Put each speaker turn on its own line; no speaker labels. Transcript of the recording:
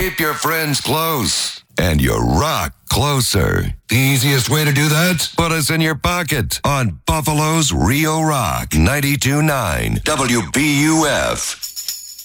keep your friends close and your rock closer. The easiest way to do that? Put us in your pocket on Buffalo's Rio Rock 92.9 WBUF.